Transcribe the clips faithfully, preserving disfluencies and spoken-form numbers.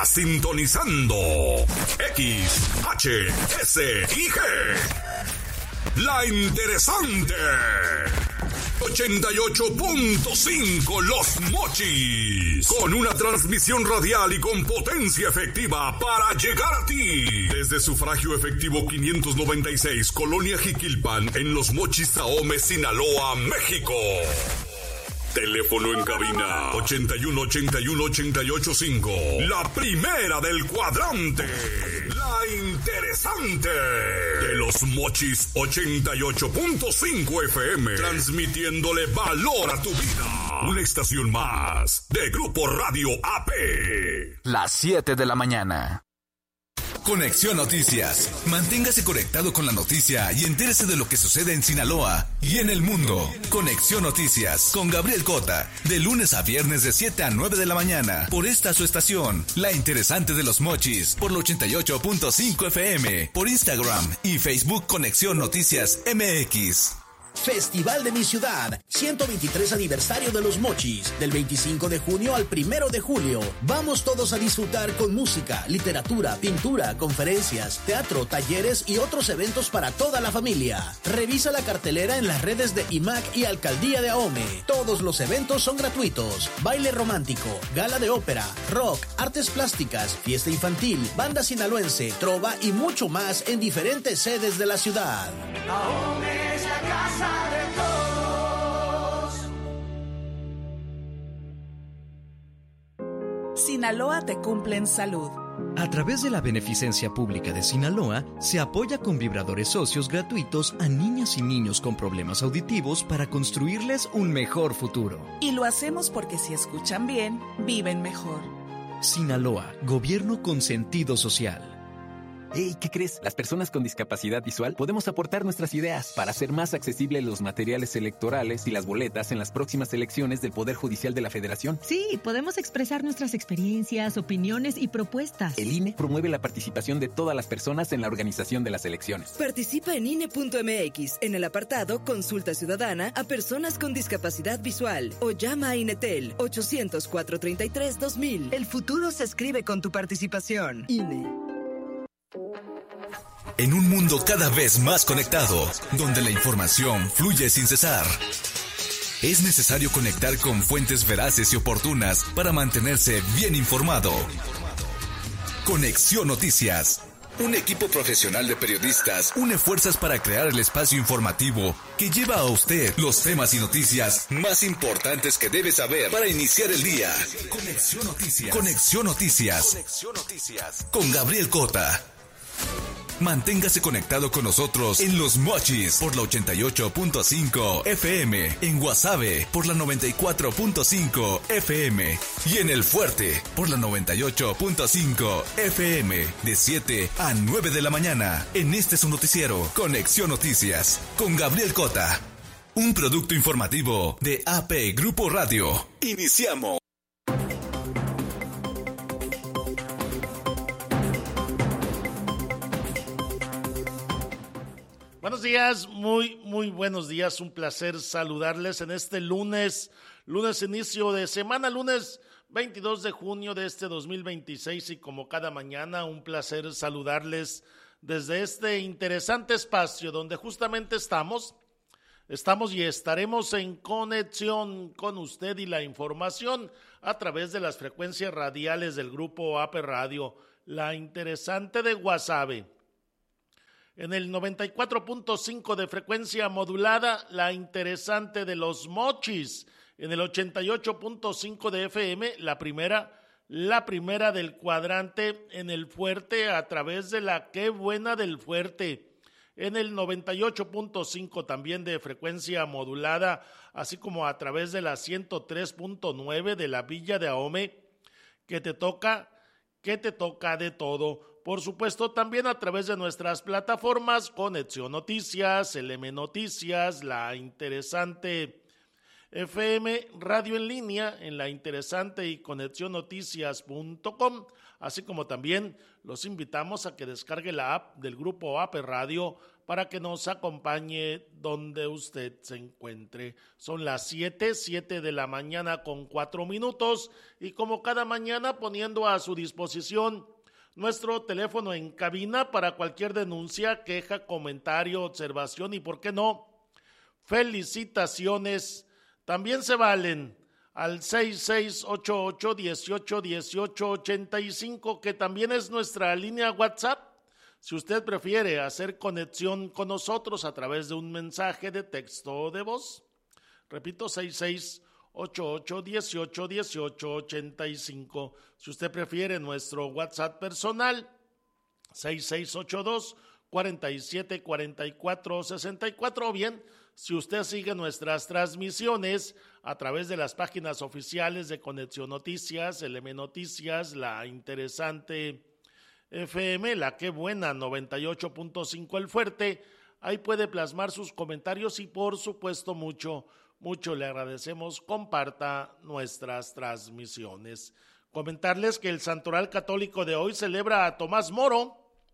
Estás sintonizando X, H, S y G. La Interesante. ochenta y ocho punto cinco Los Mochis. Con una transmisión radial y con potencia efectiva para llegar a ti. Desde sufragio efectivo quinientos noventa y seis, Colonia Jiquilpan, en Los Mochis, Ahome, Sinaloa, México. Teléfono en cabina ochenta y uno, ochenta y uno, ochenta y ocho, cinco. La primera del cuadrante. La Interesante. De Los Mochis ochenta y ocho punto cinco F M. Transmitiéndole valor a tu vida. Una estación más de Grupo Radio A P. Las siete de la mañana. Conexión Noticias. Manténgase conectado con la noticia y entérese de lo que sucede en Sinaloa y en el mundo. Conexión Noticias con Gabriel Cota. De lunes a viernes de siete a nueve de la mañana. Por esta su estación, La Interesante de Los Mochis. Por la ochenta y ocho punto cinco F M. Por Instagram y Facebook Conexión Noticias M X. Festival de mi ciudad, ciento veintitrés aniversario de Los Mochis, del veinticinco de junio al primero de julio. Vamos todos a disfrutar con música, literatura, pintura, conferencias, teatro, talleres y otros eventos para toda la familia. Revisa la cartelera en las redes de I M A C y Alcaldía de Ahome. Todos los eventos son gratuitos. Baile romántico, gala de ópera, rock, artes plásticas, fiesta infantil, banda sinaloense, trova y mucho más en diferentes sedes de la ciudad. Ahome es la casa de todos. Sinaloa te cumple en salud. A través de la Beneficencia Pública de Sinaloa, se apoya con vibradores socios gratuitos a niñas y niños con problemas auditivos para construirles un mejor futuro. Y lo hacemos porque si escuchan bien, viven mejor. Sinaloa, gobierno con sentido social. Hey, ¿qué crees? Las personas con discapacidad visual podemos aportar nuestras ideas para hacer más accesibles los materiales electorales y las boletas en las próximas elecciones del Poder Judicial de la Federación. Sí, podemos expresar nuestras experiencias, opiniones y propuestas. El I N E promueve la participación de todas las personas en la organización de las elecciones. Participa en I N E punto M X en el apartado Consulta Ciudadana a personas con discapacidad visual o llama a INETEL ochocientos, cuatrocientos treinta y tres, dos mil. El futuro se escribe con tu participación. I N E. En un mundo cada vez más conectado, donde la información fluye sin cesar, es necesario conectar con fuentes veraces y oportunas para mantenerse bien informado. Conexión Noticias. Un equipo profesional de periodistas une fuerzas para crear el espacio informativo que lleva a usted los temas y noticias más importantes que debe saber para iniciar el día. Conexión Noticias. Conexión Noticias. Conexión Noticias. Con Gabriel Cota. Manténgase conectado con nosotros en Los Mochis por la ochenta y ocho punto cinco F M, en Guasave por la noventa y cuatro punto cinco F M y en El Fuerte por la noventa y ocho punto cinco F M de siete a nueve de la mañana. En este su noticiero, Conexión Noticias, con Gabriel Cota. Un producto informativo de A P Grupo Radio. Iniciamos. Buenos días, muy, muy buenos días. Un placer saludarles en este lunes, lunes inicio de semana, lunes veintidós de junio de este dos mil veintiséis, y como cada mañana, un placer saludarles desde este interesante espacio donde justamente estamos, estamos y estaremos en conexión con usted y la información a través de las frecuencias radiales del Grupo A P Radio, La Interesante de Guasave. En el noventa y cuatro punto cinco de frecuencia modulada, La Interesante de Los Mochis. En el ochenta y ocho punto cinco de F M, la primera, la primera del cuadrante en El Fuerte a través de la Qué Buena del Fuerte. En el noventa y ocho punto cinco también de frecuencia modulada, así como a través de la ciento tres punto nueve de la Villa de Ahome, que te toca, que te toca de todo. Por supuesto, también a través de nuestras plataformas, Conexión Noticias, L M Noticias, La Interesante F M, Radio en Línea, en La Interesante y conexión noticias punto com, así como también los invitamos a que descargue la app del Grupo A P Radio para que nos acompañe donde usted se encuentre. Son las siete, siete de la mañana con cuatro minutos y como cada mañana poniendo a su disposición nuestro teléfono en cabina para cualquier denuncia, queja, comentario, observación y, ¿por qué no?, felicitaciones. También se valen al seis seis ocho ocho, dieciocho, dieciocho, ochenta y cinco, que también es nuestra línea WhatsApp. Si usted prefiere hacer conexión con nosotros a través de un mensaje de texto o de voz, repito, seis seis ocho ocho, dieciocho, dieciocho, ochenta y cinco. Si usted prefiere nuestro WhatsApp personal, seis seis ocho dos, cuarenta y siete, cuarenta y cuatro, sesenta y cuatro, o bien, si usted sigue nuestras transmisiones a través de las páginas oficiales de Conexión Noticias, L M Noticias, La Interesante F M, La Qué Buena noventa y ocho punto cinco El Fuerte, ahí puede plasmar sus comentarios y por supuesto mucho, mucho le agradecemos, comparta nuestras transmisiones. Comentarles que el Santoral Católico de hoy celebra a Tomás Moro,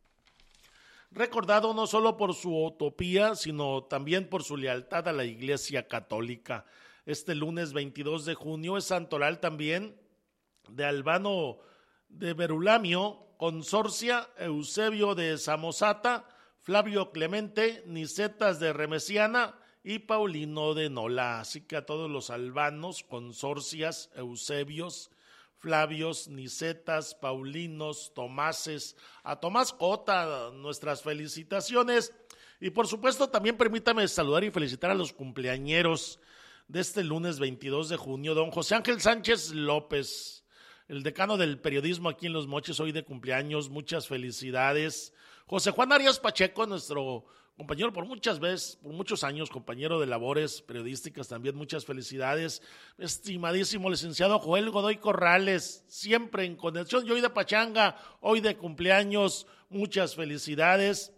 recordado no solo por su utopía, sino también por su lealtad a la Iglesia Católica. Este lunes veintidós de junio es santoral también de Albano de Berulamio, Consorcia, Eusebio de Samosata, Flavio Clemente, Nicetas de Remesiana y Paulino de Nola. Así que a todos los albanos, Consorcias, Eusebios, Flavios, Nicetas, Paulinos, Tomases, a Tomás Cota, nuestras felicitaciones. Y por supuesto también permítame saludar y felicitar a los cumpleañeros de este lunes veintidós de junio, don José Ángel Sánchez López, el decano del periodismo aquí en Los Mochis, hoy de cumpleaños, muchas felicidades. José Juan Arias Pacheco, nuestro compañero por muchas veces, por muchos años, compañero de labores periodísticas, también muchas felicidades. Estimadísimo licenciado Joel Godoy Corrales, siempre en conexión, y hoy de pachanga, hoy de cumpleaños, muchas felicidades.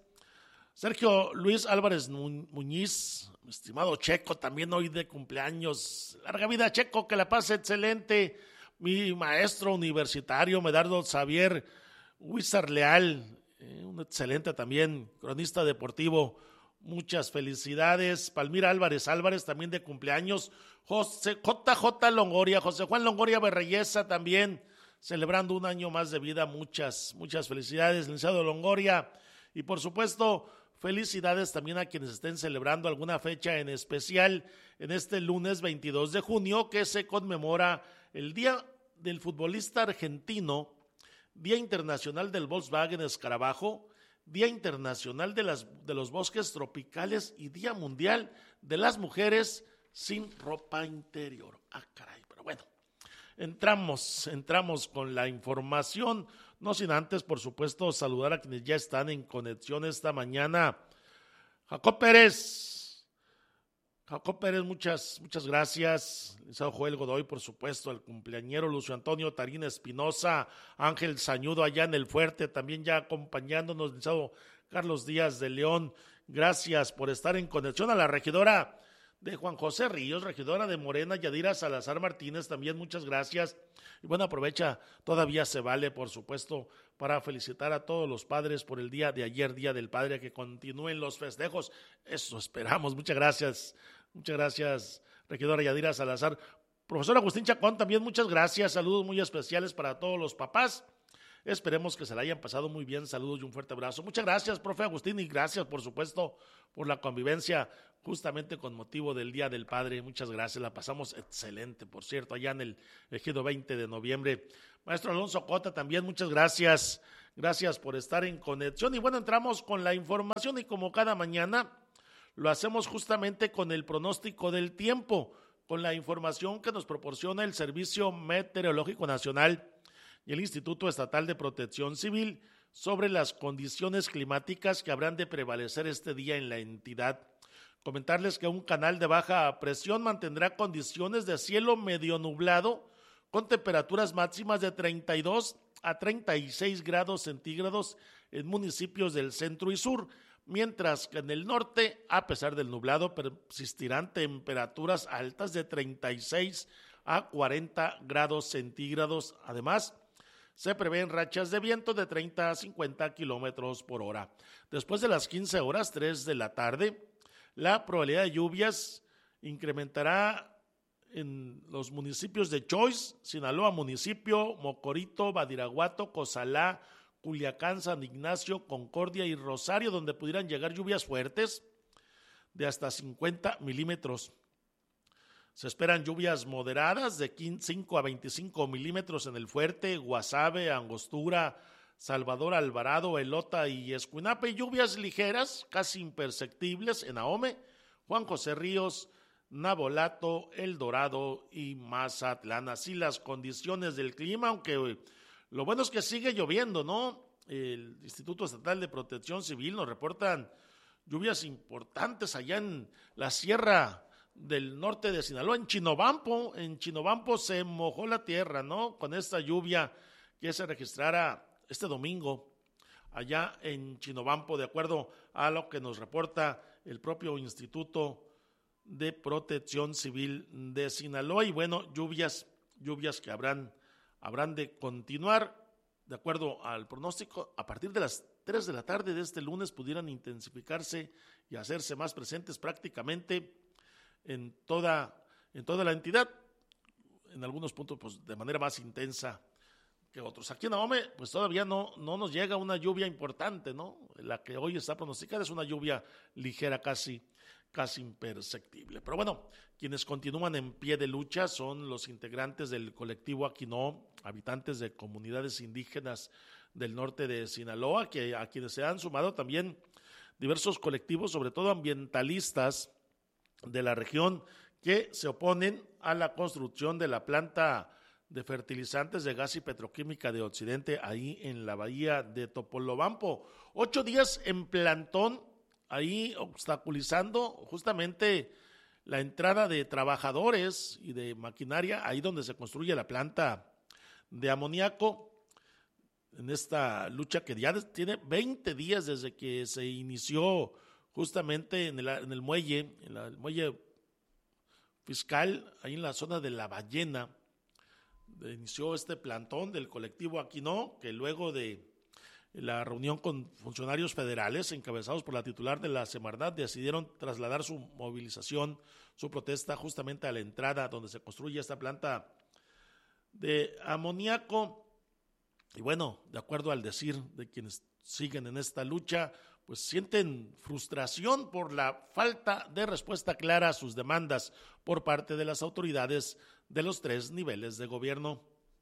Sergio Luis Álvarez Muñiz, estimado Checo, también hoy de cumpleaños. Larga vida, Checo, que la pase excelente. Mi maestro universitario, Medardo Xavier Huizar Leal, eh, un excelente también cronista deportivo, muchas felicidades. Palmira Álvarez Álvarez, también de cumpleaños. José J J Longoria, José Juan Longoria Berreyesa, también celebrando un año más de vida, muchas, muchas felicidades, licenciado Longoria. Y por supuesto, felicidades también a quienes estén celebrando alguna fecha en especial en este lunes veintidós de junio, que se conmemora el Día del Futbolista Argentino, Día Internacional del Volkswagen Escarabajo, Día Internacional de, las, de los Bosques Tropicales y Día Mundial de las Mujeres sin Ropa Interior. Ah, caray, pero bueno, entramos, entramos con la información, no sin antes, por supuesto, saludar a quienes ya están en conexión esta mañana. Jacob Pérez, Jacob Pérez, muchas, muchas gracias. Licenciado Joel Godoy, por supuesto, el cumpleañero Lucio Antonio Tarín Espinosa, Ángel Sañudo allá en el Fuerte, también ya acompañándonos, licenciado Carlos Díaz de León. Gracias por estar en conexión. A la regidora de Juan José Ríos, regidora de Morena, Yadira Salazar Martínez, también muchas gracias. Y bueno, aprovecha, todavía se vale, por supuesto, para felicitar a todos los padres por el día de ayer, Día del Padre, que continúen los festejos. Eso esperamos. Muchas gracias. Muchas gracias, regidora Yadira Salazar. Profesor Agustín Chacón, también muchas gracias. Saludos muy especiales para todos los papás. Esperemos que se la hayan pasado muy bien. Saludos y un fuerte abrazo. Muchas gracias, profe Agustín, y gracias, por supuesto, por la convivencia justamente con motivo del Día del Padre. Muchas gracias. La pasamos excelente, por cierto, allá en el ejido veinte de noviembre. Maestro Alonso Cota, también muchas gracias. Gracias por estar en conexión. Y bueno, entramos con la información y como cada mañana lo hacemos justamente con el pronóstico del tiempo, con la información que nos proporciona el Servicio Meteorológico Nacional y el Instituto Estatal de Protección Civil sobre las condiciones climáticas que habrán de prevalecer este día en la entidad. Comentarles que un canal de baja presión mantendrá condiciones de cielo medio nublado con temperaturas máximas de treinta y dos a treinta y seis grados centígrados en municipios del centro y sur, mientras que en el norte, a pesar del nublado, persistirán temperaturas altas de treinta y seis a cuarenta grados centígrados. Además, Se prevén rachas de viento de treinta a cincuenta kilómetros por hora. Después de las quince horas, tres de la tarde, la probabilidad de lluvias incrementará en los municipios de Choix, Sinaloa Municipio, Mocorito, Badiraguato, Cozalá, Culiacán, San Ignacio, Concordia y Rosario, donde pudieran llegar lluvias fuertes de hasta cincuenta milímetros. Se esperan lluvias moderadas de cinco a veinticinco milímetros en El Fuerte, Guasave, Angostura, Salvador Alvarado, Elota y Escuinapa, y lluvias ligeras, casi imperceptibles en Ahome, Juan José Ríos, Navolato, El Dorado y Mazatlán. Así las condiciones del clima, aunque lo bueno es que sigue lloviendo, ¿no? El Instituto Estatal de Protección Civil nos reportan lluvias importantes allá en la sierra del norte de Sinaloa, en Chinobampo. En Chinobampo se mojó la tierra, ¿no? Con esta lluvia que se registrara este domingo allá en Chinobampo, de acuerdo a lo que nos reporta el propio Instituto de Protección Civil de Sinaloa. Y bueno, lluvias, lluvias que habrán, habrán de continuar, de acuerdo al pronóstico, a partir de las tres de la tarde de este lunes pudieran intensificarse y hacerse más presentes prácticamente en toda, en toda la entidad, en algunos puntos pues de manera más intensa que otros. Aquí en Ahome pues todavía no, no nos llega una lluvia importante, ¿no? La que hoy está pronosticada es una lluvia ligera, casi, casi imperceptible. Pero bueno, quienes continúan en pie de lucha son los integrantes del colectivo Aquinó, habitantes de comunidades indígenas del norte de Sinaloa, que a quienes se han sumado también diversos colectivos, sobre todo ambientalistas de la región, que se oponen a la construcción de la planta de fertilizantes de gas y petroquímica de Occidente ahí en la bahía de Topolobampo. Ocho días en plantón, ahí obstaculizando justamente la entrada de trabajadores y de maquinaria ahí donde se construye la planta de amoníaco, en esta lucha que ya tiene veinte días desde que se inició justamente en el, en el muelle, en la, el muelle fiscal, ahí en la zona de La Ballena, inició este plantón del colectivo Aquinó, que luego de la reunión con funcionarios federales encabezados por la titular de la Semarnat decidieron trasladar su movilización, su protesta justamente a la entrada donde se construye esta planta de amoníaco. Y bueno, de acuerdo al decir de quienes siguen en esta lucha, pues sienten frustración por la falta de respuesta clara a sus demandas por parte de las autoridades de los tres niveles de gobierno.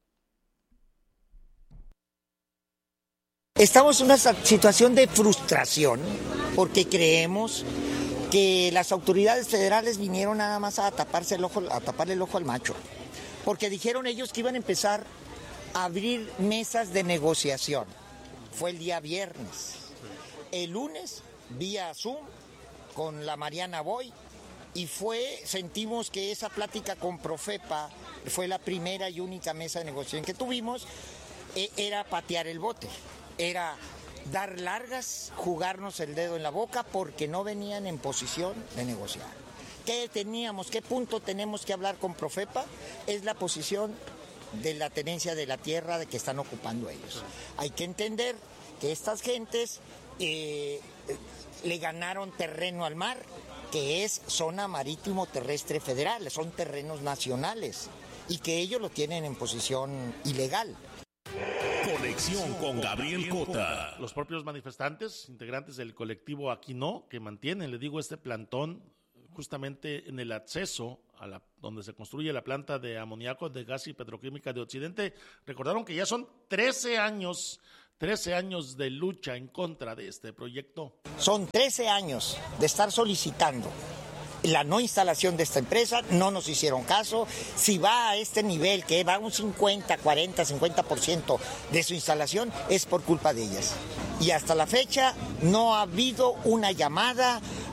Estamos en una situación de frustración porque creemos que las autoridades federales vinieron nada más a taparse el ojo, a taparle el ojo al macho, porque dijeron ellos que iban a empezar a abrir mesas de negociación. Fue el día viernes. El lunes, vía Zoom, con la Mariana Boy, y fue, sentimos que esa plática con Profepa fue la primera y única mesa de negociación que tuvimos, eh, era patear el bote, era dar largas, jugarnos el dedo en la boca, porque no venían en posición de negociar. ¿Qué teníamos, qué punto tenemos que hablar con Profepa? Es la posición de la tenencia de la tierra de que están ocupando ellos. Hay que entender que estas gentes Eh, le ganaron terreno al mar, que es zona marítimo terrestre federal, son terrenos nacionales y que ellos lo tienen en posición ilegal. Conexión con Gabriel Cota. Los propios manifestantes, integrantes del colectivo Aquinó, que mantienen, le digo, este plantón justamente en el acceso a la donde se construye la planta de amoníaco de gas y petroquímica de Occidente, recordaron que ya son trece años trece años de lucha en contra de este proyecto. Son trece años de estar solicitando la no instalación de esta empresa, no nos hicieron caso. Si va a este nivel, que va a un cincuenta, cuarenta, cincuenta por ciento de su instalación, es por culpa de ellas. Y hasta la fecha no ha habido una llamada,